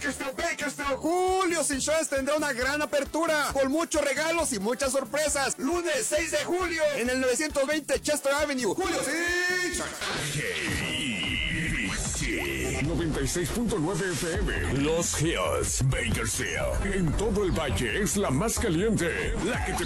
Bakersfield. Julio's Insurance tendrá una gran apertura con muchos regalos y muchas sorpresas. Lunes 6 de julio en el 920 Chester Avenue. Julio's Insurance. 96.9 FM. Los Hills, Bakersfield. En todo el valle es la más caliente. La que te